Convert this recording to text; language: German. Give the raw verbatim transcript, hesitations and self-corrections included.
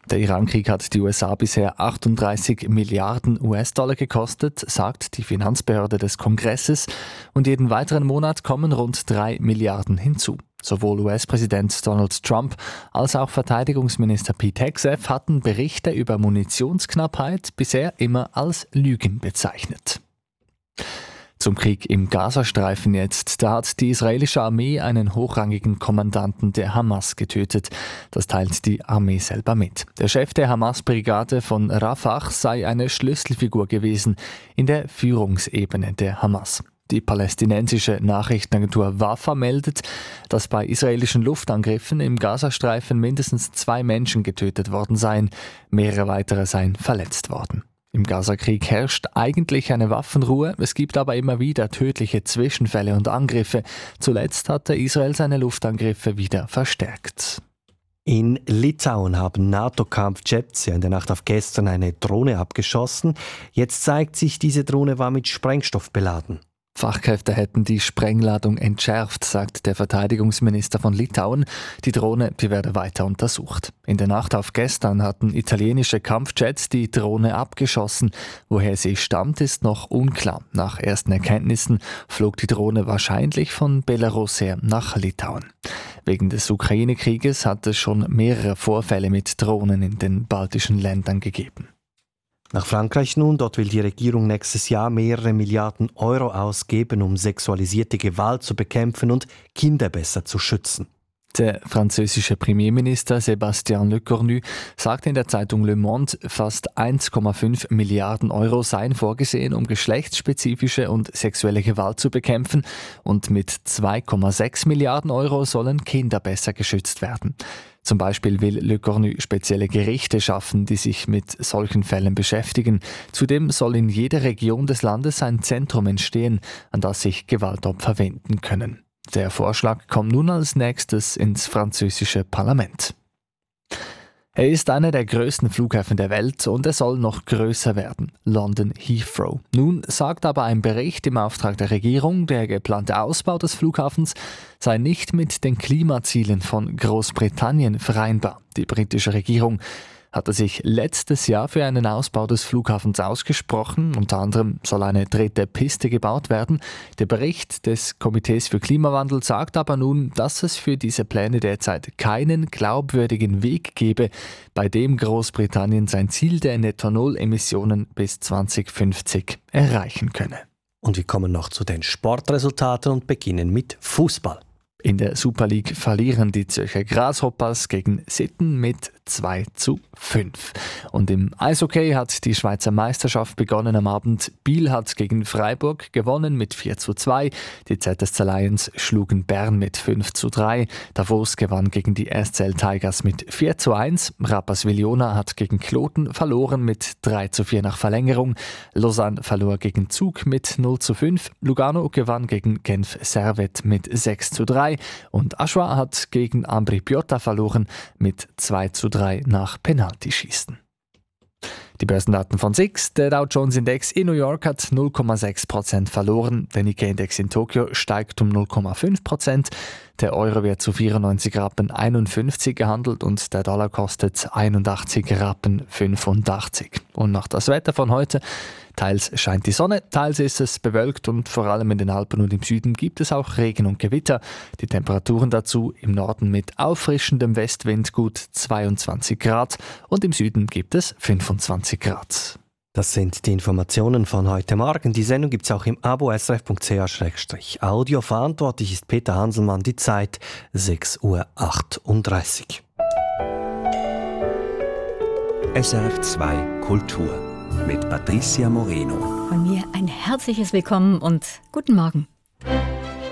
Der Irankrieg hat die U S A bisher achtunddreißig Milliarden U S-Dollar gekostet, sagt die Finanzbehörde des Kongresses, und jeden weiteren Monat kommen rund drei Milliarden hinzu. Sowohl U S-Präsident Donald Trump als auch Verteidigungsminister Pete Hegseth hatten Berichte über Munitionsknappheit bisher immer als Lügen bezeichnet. Zum Krieg im Gazastreifen jetzt. Da hat die israelische Armee einen hochrangigen Kommandanten der Hamas getötet. Das teilt die Armee selber mit. Der Chef der Hamas-Brigade von Rafah sei eine Schlüsselfigur gewesen in der Führungsebene der Hamas. Die palästinensische Nachrichtenagentur Wafa meldet, dass bei israelischen Luftangriffen im Gazastreifen mindestens zwei Menschen getötet worden seien. Mehrere weitere seien verletzt worden. Im Gazakrieg herrscht eigentlich eine Waffenruhe, es gibt aber immer wieder tödliche Zwischenfälle und Angriffe. Zuletzt hatte Israel seine Luftangriffe wieder verstärkt. In Litauen haben NATO-Kampfjets ja in der Nacht auf gestern eine Drohne abgeschossen. Jetzt zeigt sich, diese Drohne war mit Sprengstoff beladen. Fachkräfte hätten die Sprengladung entschärft, sagt der Verteidigungsminister von Litauen. Die Drohne, die werde weiter untersucht. In der Nacht auf gestern hatten italienische Kampfjets die Drohne abgeschossen. Woher sie stammt, ist noch unklar. Nach ersten Erkenntnissen flog die Drohne wahrscheinlich von Belarus her nach Litauen. Wegen des Ukraine-Krieges hat es schon mehrere Vorfälle mit Drohnen in den baltischen Ländern gegeben. Nach Frankreich nun, dort will die Regierung nächstes Jahr mehrere Milliarden Euro ausgeben, um sexualisierte Gewalt zu bekämpfen und Kinder besser zu schützen. Der französische Premierminister Sébastien Lecornu sagte in der Zeitung Le Monde, fast eins Komma fünf Milliarden Euro seien vorgesehen, um geschlechtsspezifische und sexuelle Gewalt zu bekämpfen, und mit zwei Komma sechs Milliarden Euro sollen Kinder besser geschützt werden. Zum Beispiel will Lecornu spezielle Gerichte schaffen, die sich mit solchen Fällen beschäftigen. Zudem soll in jeder Region des Landes ein Zentrum entstehen, an das sich Gewaltopfer wenden können. Der Vorschlag kommt nun als nächstes ins französische Parlament. Er ist einer der größten Flughäfen der Welt und er soll noch größer werden, London Heathrow. Nun sagt aber ein Bericht im Auftrag der Regierung, der geplante Ausbau des Flughafens sei nicht mit den Klimazielen von Großbritannien vereinbar. Die britische Regierung hatte sich letztes Jahr für einen Ausbau des Flughafens ausgesprochen. Unter anderem soll eine dritte Piste gebaut werden. Der Bericht des Komitees für Klimawandel sagt aber nun, dass es für diese Pläne derzeit keinen glaubwürdigen Weg gebe, bei dem Großbritannien sein Ziel der Netto-Null-Emissionen bis zwanzig fünfzig erreichen könne. Und wir kommen noch zu den Sportresultaten und beginnen mit Fußball. In der Super League verlieren die Zürcher Grasshoppers gegen Sitten mit zwei zu fünf. Und im Eishockey hat die Schweizer Meisterschaft begonnen am Abend. Biel hat gegen Freiburg gewonnen mit vier zu zwei. Die Z S C Lions schlugen Bern mit fünf zu drei. Davos gewann gegen die S C L Tigers mit vier zu eins. Rapperswil-Jona hat gegen Kloten verloren mit drei zu vier nach Verlängerung. Lausanne verlor gegen Zug mit null zu fünf. Lugano gewann gegen Genf Servette mit sechs zu drei. Und Aschua hat gegen Ambri Piotta verloren mit zwei zu drei nach Penaltyschießen. Die Börsendaten von S I X. Der Dow Jones Index in New York hat null Komma sechs Prozent verloren. Der Nikkei Index in Tokio steigt um null Komma fünf Prozent. Der Euro wird zu vierundneunzig Rappen einundfünfzig gehandelt und der Dollar kostet einundachtzig Rappen fünfundachtzig. Und noch das Wetter von heute. Teils scheint die Sonne, teils ist es bewölkt und vor allem in den Alpen und im Süden gibt es auch Regen und Gewitter. Die Temperaturen dazu im Norden mit auffrischendem Westwind gut zweiundzwanzig Grad und im Süden gibt es fünfundzwanzig Grad. Das sind die Informationen von heute Morgen. Die Sendung gibt es auch im Abo S R F Punkt C H Audio. Verantwortlich ist Peter Hanselmann. Die Zeit sechs Uhr achtunddreißig. S R F zwei Kultur mit Patricia Moreno. Von mir ein herzliches Willkommen und guten Morgen.